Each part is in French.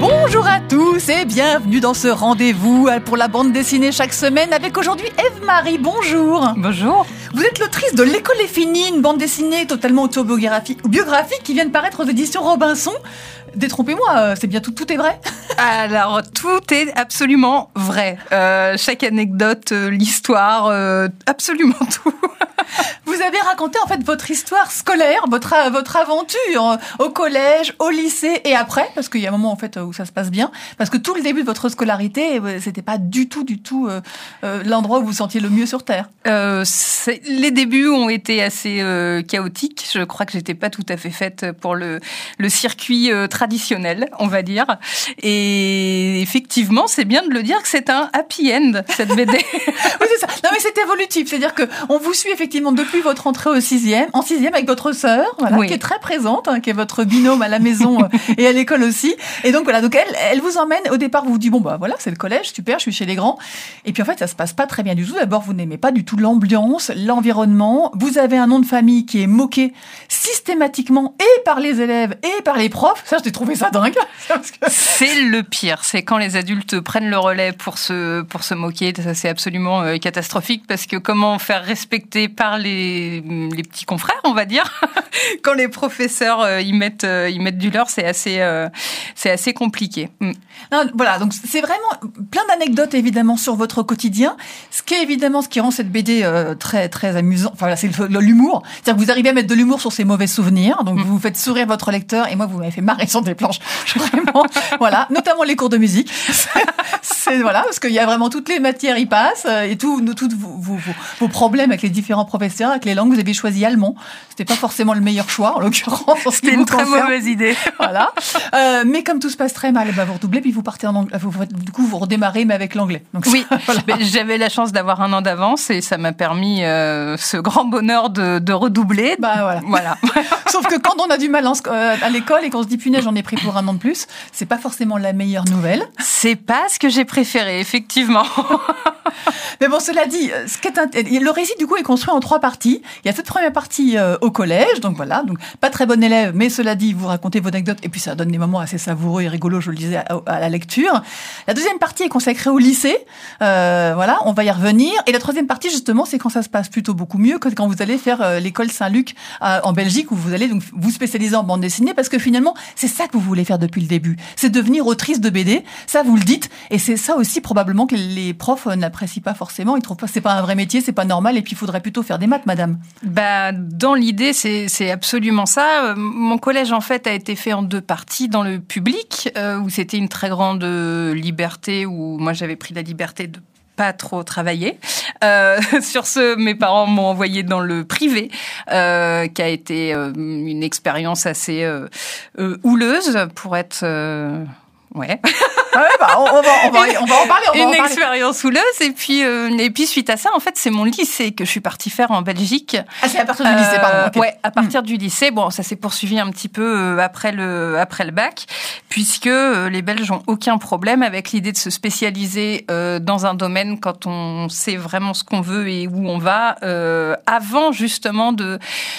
Bonjour à tous et bienvenue dans ce rendez-vous pour la bande dessinée chaque semaine avec aujourd'hui Ève-Marie. Bonjour. Bonjour. Vous êtes l'autrice de L'école est finie, une bande dessinée totalement autobiographique ou biographique qui vient de paraître aux éditions Robinson. Détrompez-moi, c'est bien tout est vrai? Alors, tout est absolument vrai. Chaque anecdote, l'histoire, absolument tout. Vous avez raconté en fait votre histoire scolaire, votre aventure au collège, au lycée et après, parce qu'il y a un moment en fait où ça se passe bien, parce que tout le début de votre scolarité, c'était pas du tout l'endroit où vous vous sentiez le mieux sur Terre. Les débuts ont été assez chaotiques. Je crois que j'étais pas tout à fait faite pour le circuit traditionnel, on va dire. Et effectivement, c'est bien de le dire que c'est un happy end, cette BD. Oui, c'est ça. Non, mais c'est évolutif. C'est-à-dire que on vous suit effectivement depuis votre entrée en sixième avec votre sœur, voilà, oui, qui est très présente, qui est votre binôme à la maison et à l'école aussi. Et donc voilà, donc elle vous emmène. Au départ, vous vous dites bon bah voilà, c'est le collège, super, je suis chez les grands. Et puis en fait, ça se passe pas très bien du tout. D'abord, vous n'aimez pas du tout l'ambiance, l'environnement. Vous avez un nom de famille qui est moqué systématiquement et par les élèves et par les profs. Ça, j'ai trouvé ça dingue. C'est le pire. C'est quand les adultes prennent le relais pour se moquer. Ça, c'est absolument catastrophique parce que comment faire respecter par les petits confrères, on va dire, quand les professeurs y mettent du leur, c'est assez compliqué. Non, voilà, donc c'est vraiment plein d'anecdotes évidemment sur votre quotidien. Ce qui rend cette BD très très amusant. Enfin là, c'est l'humour. C'est-à-dire que vous arrivez à mettre de l'humour sur ces mauvais souvenirs. Donc vous faites sourire votre lecteur et moi vous m'avez fait marrer sur des planches. Vraiment, voilà, notamment les cours de musique. C'est voilà, parce qu'il y a vraiment toutes les matières y passent et tous vos problèmes avec les différents professeurs, avec les langues. Vous avez choisi allemand. C'était pas forcément le meilleur choix en l'occurrence. C'était une très mauvaise idée. Voilà. Mais comme tout se passe très mal, vous redoublez puis vous partez en anglais. Du coup, vous redémarrez mais avec l'anglais. Donc, oui. Voilà. J'avais la chance d'avoir un an d'avance et ça m'a permis ce grand bonheur de redoubler. Bah voilà. Sauf que quand on a du mal à l'école et qu'on se dit punaise, j'en ai pris pour un an de plus, c'est pas forcément la meilleure nouvelle. C'est pas ce que j'ai préféré, effectivement. Mais bon, cela dit, le récit du coup est construit en 3 parties. Il y a cette première partie au collège, donc voilà, donc pas très bon élève, mais cela dit, vous racontez vos anecdotes et puis ça donne des moments assez savoureux et rigolos, je le disais, à la lecture. La deuxième partie est consacrée au lycée, voilà, on va y revenir. Et la troisième partie, justement, c'est quand ça se passe plutôt beaucoup mieux que quand vous allez faire l'école Saint-Luc en Belgique, où vous allez donc vous spécialiser en bande dessinée, parce que finalement, c'est ça que vous voulez faire depuis le début, c'est devenir autrice de BD. Ça, vous le dites, et c'est ça aussi probablement que les profs n'apprécient pas forcément. Ils trouvent pas, c'est pas un vrai métier, c'est pas normal, et puis il faudrait plutôt faire des maths, madame. Dans l'idée, c'est absolument ça. Mon collège, en fait, a été fait en 2 parties. Dans le public, où c'était une très grande liberté, où moi j'avais pris la liberté de pas trop travailler. Sur ce, mes parents m'ont envoyé dans le privé, qui a été une expérience assez houleuse pour être... Ouais. On va en parler. Une expérience houleuse et puis suite à ça, en fait, c'est mon lycée que je suis partie faire en Belgique. Ah, c'est à partir du lycée, pardon. Okay. Ouais, à partir du lycée. Bon, ça s'est poursuivi un petit peu après le bac, puisque les Belges ont aucun problème avec l'idée de se spécialiser dans un domaine quand on sait vraiment ce qu'on veut et où on va, avant justement de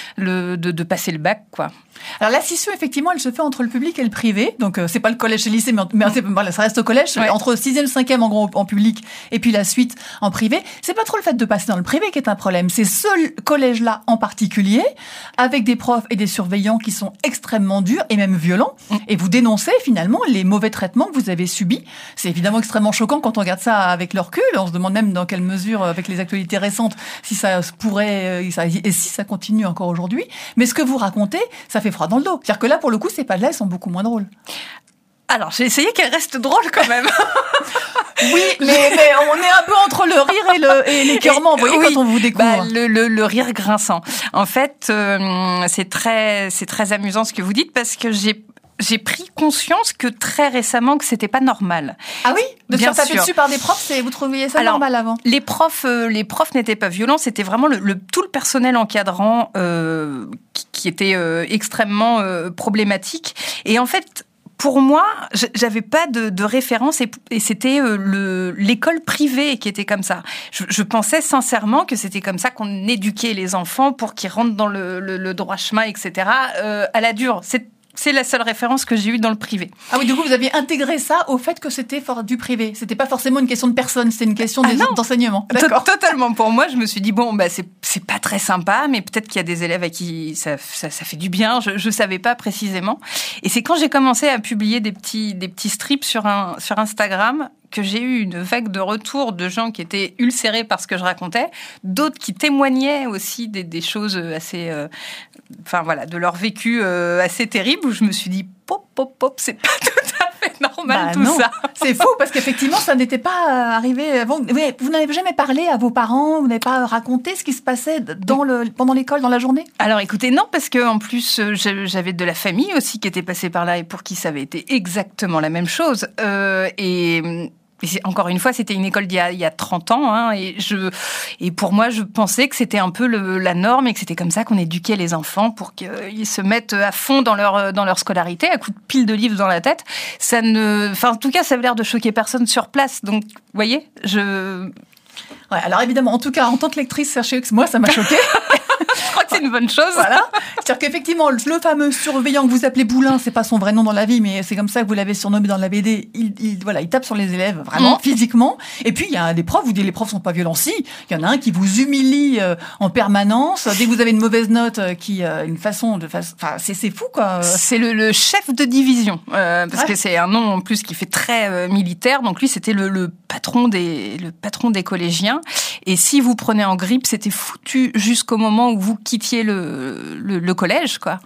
passer le bac, quoi. Alors la scission, effectivement, elle se fait entre le public et le privé. Donc c'est pas le collège et le lycée, mais ça reste au collège. Ouais. Entre 6e, 5e en gros en public et puis la suite en privé. C'est pas trop le fait de passer dans le privé qui est un problème. C'est ce collège-là en particulier, avec des profs et des surveillants qui sont extrêmement durs et même violents. Et vous dénoncez finalement les mauvais traitements que vous avez subis. C'est évidemment extrêmement choquant quand on regarde ça avec le recul. On se demande même dans quelle mesure, avec les actualités récentes, si ça pourrait et si ça continue encore aujourd'hui. Mais ce que vous racontez, ça fait froid dans le dos. C'est-à-dire que là, pour le coup, ces pages-là, elles sont beaucoup moins drôles. Alors, j'ai essayé qu'elle reste drôle quand même. Oui, mais on est un peu entre le rire et l'écœurement, vous voyez, oui, quand on vous découvre. Le rire grinçant. En fait, c'est très amusant ce que vous dites parce que j'ai pris conscience que très récemment que c'était pas normal. Ah oui, de se faire taper dessus par des profs, vous trouviez ça normal avant? Les profs n'étaient pas violents, c'était vraiment tout le personnel encadrant qui était extrêmement problématique. Et en fait, pour moi, j'avais pas de référence et c'était l'école privée qui était comme ça. Je pensais sincèrement que c'était comme ça qu'on éduquait les enfants pour qu'ils rentrent dans le droit chemin, etc. À la dure. C'est la seule référence que j'ai eue dans le privé. Ah oui, du coup, vous aviez intégré ça au fait que c'était du privé. C'était pas forcément une question de personne, c'était une question d'enseignement. D'accord. Totalement. Pour moi, je me suis dit, c'est pas très sympa, mais peut-être qu'il y a des élèves à qui ça fait du bien. Je savais pas précisément. Et c'est quand j'ai commencé à publier des petits strips sur Instagram que j'ai eu une vague de retours de gens qui étaient ulcérés par ce que je racontais, d'autres qui témoignaient aussi des choses assez, de leur vécu assez terrible, où je me suis dit, pop, c'est pas tout à fait normal ça. C'est fou, parce qu'effectivement, ça n'était pas arrivé avant. Vous n'avez jamais parlé à vos parents, vous n'avez pas raconté ce qui se passait pendant l'école, dans la journée? Alors écoutez, non, parce que en plus, j'avais de la famille aussi qui était passée par là et pour qui ça avait été exactement la même chose. Et encore une fois, c'était une école d'il y a 30 ans, hein, et pour moi, je pensais que c'était un peu la norme et que c'était comme ça qu'on éduquait les enfants pour qu'ils se mettent à fond dans leur scolarité, à coups de pile de livres dans la tête. En tout cas, ça avait l'air de choquer personne sur place. Donc, vous voyez, Ouais, alors évidemment, en tout cas, en tant que lectrice, sachez que moi, ça m'a choquée. Je crois que c'est une bonne chose. Voilà. C'est-à-dire qu'effectivement, le fameux surveillant que vous appelez Boulin, c'est pas son vrai nom dans la vie, mais c'est comme ça que vous l'avez surnommé dans la BD. Il tape sur les élèves, vraiment, physiquement. Et puis, il y a des profs, vous dites les profs sont pas violents. Si, il y en a un qui vous humilie en permanence. Dès que vous avez une mauvaise note, c'est fou, quoi. C'est le chef de division, parce que c'est un nom en plus qui fait très militaire. Donc lui, c'était le patron des collégiens. Et si vous prenez en grippe, c'était foutu jusqu'au moment où vous quittiez le collège, quoi.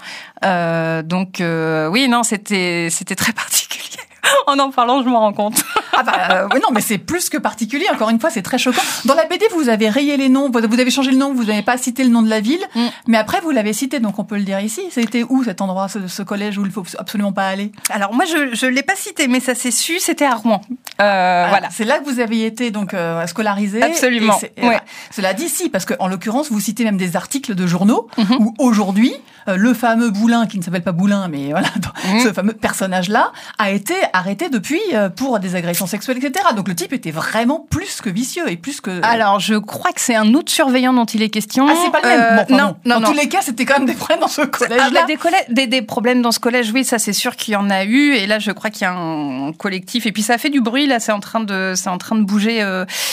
Oui, non, c'était très particulier. En parlant, je m'en rends compte. Oui, non, mais c'est plus que particulier. Encore une fois, c'est très choquant. Dans la BD, vous avez rayé les noms, vous avez changé le nom, vous n'avez pas cité le nom de la ville, mais après, vous l'avez cité, donc on peut le dire ici. C'était où cet endroit, ce collège où il faut absolument pas aller? Alors moi, je l'ai pas cité, mais ça s'est su, c'était à Rouen. Voilà. C'est là que vous aviez été donc scolarisé. Absolument. Ouais. Cela dit, si, parce que en l'occurrence, vous citez même des articles de journaux où aujourd'hui, le fameux Boulin, qui ne s'appelle pas Boulin, mais voilà, ce fameux personnage-là, a été arrêté depuis pour des agressions sexuelles, etc. Donc le type était vraiment plus que vicieux et plus que... Alors je crois que c'est un autre surveillant dont il est question. Ah, c'est pas le même. Non. Dans tous les cas, c'était quand même des problèmes dans ce collège-là. Des problèmes dans ce collège, oui, ça c'est sûr qu'il y en a eu. Et là, je crois qu'il y a un collectif. Et puis ça a fait du bruit. Là, c'est en train de bouger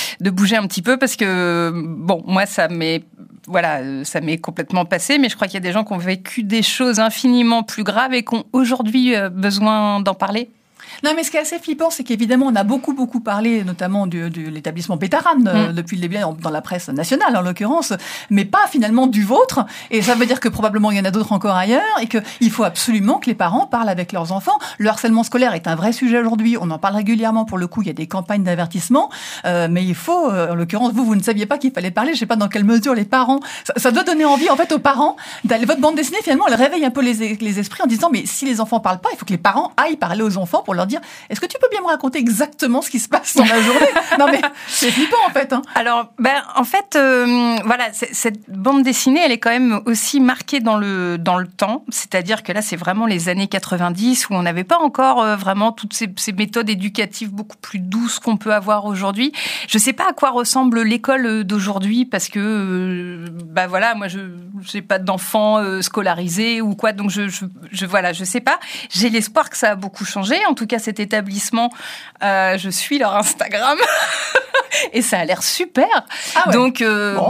un petit peu parce que moi, ça m'est complètement passé. Mais je crois qu'il y a des gens qui ont vécu des choses infiniment plus graves et qui ont aujourd'hui besoin d'en parler. Non, mais ce qui est assez flippant, c'est qu'évidemment, on a beaucoup parlé, notamment de l'établissement Pétarane, depuis le début, dans la presse nationale, en l'occurrence, mais pas finalement du vôtre. Et ça veut dire que probablement il y en a d'autres encore ailleurs, et qu'il faut absolument que les parents parlent avec leurs enfants. Le harcèlement scolaire est un vrai sujet aujourd'hui. On en parle régulièrement. Pour le coup, il y a des campagnes d'avertissement, mais il faut, en l'occurrence, vous ne saviez pas qu'il fallait parler. Je sais pas dans quelle mesure les parents. Ça doit donner envie, en fait, aux parents d'aller. Votre bande dessinée, finalement, elle réveille un peu les esprits en disant, mais si les enfants parlent pas, il faut que les parents aillent parler aux enfants pour leur dire, est-ce que tu peux bien me raconter exactement ce qui se passe dans la journée? Non, mais c'est flippant, en fait. Alors, en fait, cette bande dessinée, elle est quand même aussi marquée dans le temps. C'est-à-dire que là, c'est vraiment les années 90 où on n'avait pas encore vraiment toutes ces méthodes éducatives beaucoup plus douces qu'on peut avoir aujourd'hui. Je sais pas à quoi ressemble l'école d'aujourd'hui parce que, moi, je n'ai pas d'enfants scolarisés ou quoi. Donc, je sais pas. J'ai l'espoir que ça a beaucoup changé. En tout cas, cet établissement, je suis leur Instagram et ça a l'air super. Ah ouais. Donc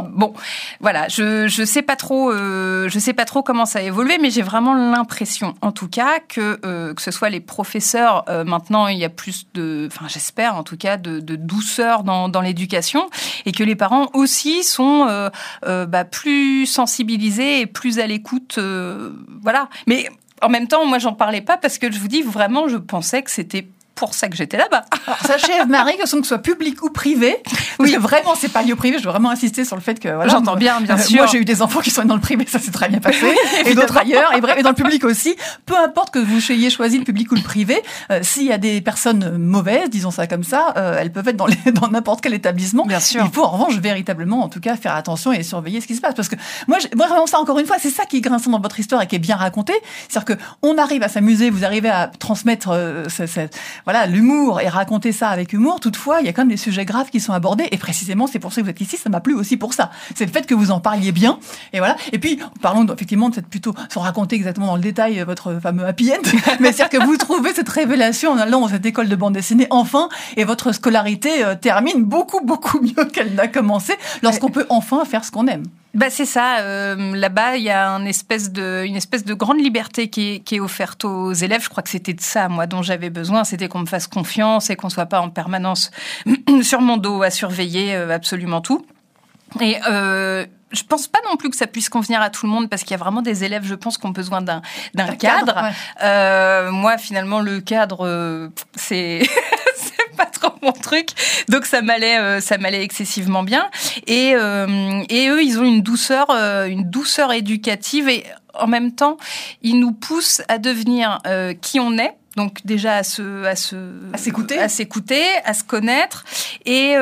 voilà, je sais pas trop comment ça a évolué, mais j'ai vraiment l'impression, en tout cas, que ce soit les professeurs, maintenant il y a plus j'espère en tout cas de douceur dans l'éducation, et que les parents aussi sont plus sensibilisés et plus à l'écoute, voilà. Mais en même temps, moi, j'en parlais pas parce que je vous dis vraiment, je pensais que c'était pour ça que j'étais là-bas. Alors, sachez, Marie, que ce soit public ou privé, parce que vraiment, c'est pas lié au privé, je veux vraiment insister sur le fait que... Voilà, j'entends bien sûr. Moi, j'ai eu des enfants qui sont dans le privé, ça s'est très bien passé, et d'autres ailleurs, et dans le public aussi. Peu importe que vous ayez choisi le public ou le privé, s'il y a des personnes mauvaises, disons ça comme ça, elles peuvent être dans n'importe quel établissement. Bien sûr. Il faut, en revanche, véritablement, en tout cas, faire attention et surveiller ce qui se passe. Parce que moi vraiment, ça, encore une fois, c'est ça qui est grinçant dans votre histoire et qui est bien raconté. C'est-à-dire qu'on arrive à s'amuser, vous arrivez à transmettre voilà, l'humour et raconter ça avec humour. Toutefois, il y a quand même des sujets graves qui sont abordés. Et précisément, c'est pour ça que vous êtes ici. Ça m'a plu aussi pour ça. C'est le fait que vous en parliez bien. Et voilà. Et puis, parlons effectivement de cette plutôt, sans raconter exactement dans le détail votre fameux happy end, mais c'est-à-dire que vous trouvez cette révélation en allant dans cette école de bande dessinée enfin, et votre scolarité termine beaucoup mieux qu'elle n'a commencé lorsqu'on peut enfin faire ce qu'on aime. Bah c'est ça. Là-bas, il y a une espèce de grande liberté qui est offerte aux élèves. Je crois que c'était de ça, moi, dont j'avais besoin. C'était qu'on me fasse confiance et qu'on soit pas en permanence sur mon dos à surveiller absolument tout. Et je pense pas non plus que ça puisse convenir à tout le monde parce qu'il y a vraiment des élèves, je pense, qui ont besoin d'un cadre. Ouais. Moi, finalement, le cadre, c'est pas trop mon truc, donc ça m'allait excessivement bien. Et eux, ils ont une douceur éducative et en même temps, ils nous poussent à devenir qui on est. Donc déjà à s'écouter, à se connaître et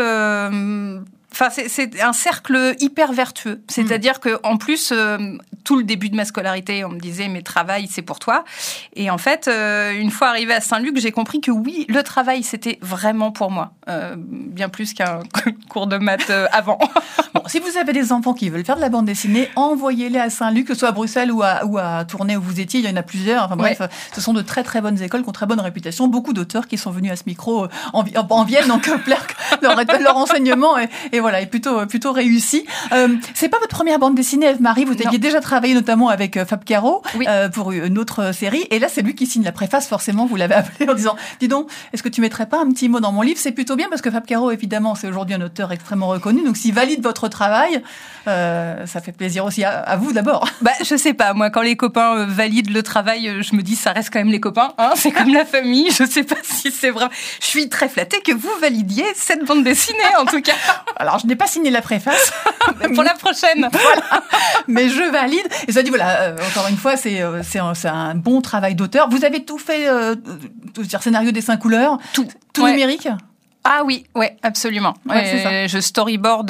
enfin, c'est un cercle hyper vertueux. C'est-à-dire que en plus, tout le début de ma scolarité, on me disait mais travail, c'est pour toi. Et en fait, une fois arrivée à Saint-Luc, j'ai compris que oui, le travail, c'était vraiment pour moi, bien plus qu'un cours de maths avant. Bon, si vous avez des enfants qui veulent faire de la bande dessinée, envoyez-les à Saint-Luc, que ce soit à Bruxelles ou à Tournai où vous étiez. Il y en a plusieurs. Enfin bref, ce sont de très très bonnes écoles qui ont très bonne réputation. Beaucoup d'auteurs qui sont venus à ce micro en Vienne, donc leur enseignement et voilà, est plutôt réussi. C'est pas votre première bande dessinée, Ève-Marie. Vous aviez déjà travaillé notamment avec Fab Caro pour une autre série. Et là, c'est lui qui signe la préface. Forcément, vous l'avez appelé en disant « Dis donc, est-ce que tu mettrais pas un petit mot dans mon livre ?» C'est plutôt bien parce que Fab Caro, évidemment, c'est aujourd'hui un auteur extrêmement reconnu. Donc, s'il valide votre travail, ça fait plaisir aussi à vous d'abord. Bah, je sais pas. Moi, quand les copains valident le travail, je me dis ça reste quand même les copains. Hein, c'est comme la famille. Je sais pas si c'est vrai. Je suis très flattée que vous validiez cette bande dessinée, en tout cas. Alors, je n'ai pas signé la préface. Pour la prochaine. Voilà. Mais je valide. Et ça dit, voilà, encore une fois, c'est un bon travail d'auteur. Vous avez tout fait, c'est-à-dire scénario, dessin, couleur, tout numérique. Ah oui, ouais, absolument. C'est ça. Je storyboard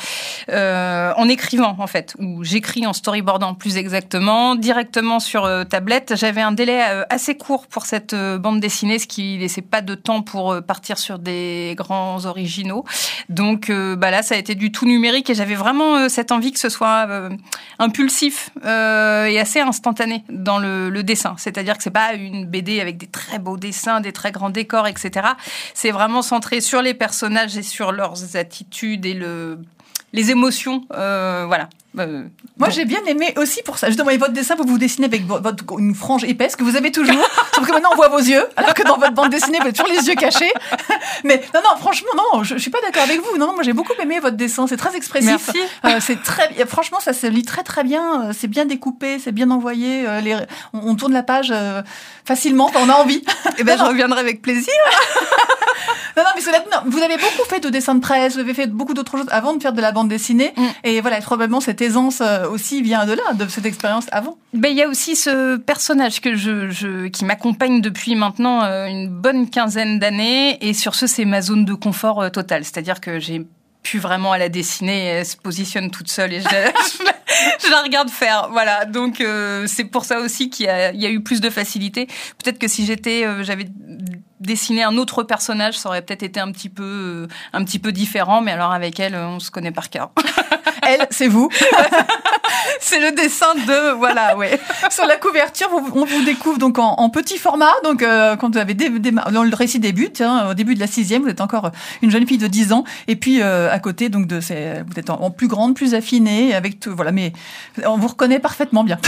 en écrivant, en fait, ou j'écris en storyboardant plus exactement, directement sur tablette. J'avais un délai assez court pour cette bande dessinée, ce qui laissait pas de temps pour partir sur des grands originaux. Donc là, ça a été du tout numérique et j'avais vraiment cette envie que ce soit impulsif et assez instantané dans le dessin. C'est-à-dire que c'est pas une BD avec des très beaux dessins, des très grands décors, etc. C'est vraiment centré sur les personnages et sur leurs attitudes et les émotions, voilà. Moi, j'ai bien aimé aussi pour ça. Justement, votre dessin, vous dessinez avec une frange épaisse que vous avez toujours. Sauf que maintenant, on voit vos yeux, alors que dans votre bande dessinée, vous avez toujours les yeux cachés. Mais non, franchement, non, je suis pas d'accord avec vous. Non, moi, j'ai beaucoup aimé votre dessin. C'est très expressif. Merci. Franchement, ça se lit très, très bien. C'est bien découpé, c'est bien envoyé. On tourne la page facilement quand on a envie. Eh ben, je reviendrai avec plaisir. Non, mais vous avez beaucoup fait de dessins de presse, vous avez fait beaucoup d'autres choses avant de faire de la bande dessinée. Et voilà, probablement cette aisance aussi vient de là, de cette expérience avant. Ben, il y a aussi ce personnage qui m'accompagne depuis maintenant une bonne quinzaine d'années. Et sur ce, c'est ma zone de confort totale. C'est-à-dire que j'ai pu vraiment à la dessiner, elle se positionne toute seule et je la regarde faire. Voilà, donc c'est pour ça aussi qu'il y a eu plus de facilité. Peut-être que si j'avais dessiné un autre personnage, ça aurait peut-être été un petit peu différent, mais alors avec elle, on se connaît par cœur. Elle, c'est vous. C'est le dessin de, voilà, ouais. Sur la couverture, on vous découvre donc en petit format. Donc, quand vous avez le récit débute, au début de la 6e, vous êtes encore une jeune fille de 10 ans. Et puis, à côté, donc, vous êtes en plus grande, plus affinée, avec tout, voilà. Mais on vous reconnaît parfaitement bien.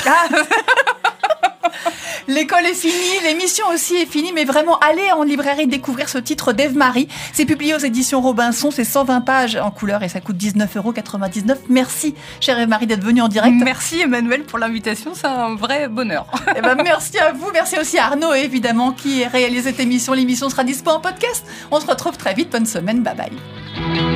L'école est finie, l'émission aussi est finie, mais vraiment, allez en librairie découvrir ce titre d'Ève-Marie. C'est publié aux éditions Robinson, c'est 120 pages en couleur et ça coûte 19,99 €. Merci, chère Ève-Marie, d'être venue en direct. Merci Emmanuel pour l'invitation, c'est un vrai bonheur. Eh ben, merci à vous, merci aussi à Arnaud, évidemment, qui a réalisé cette émission. L'émission sera dispo en podcast. On se retrouve très vite, bonne semaine, bye bye.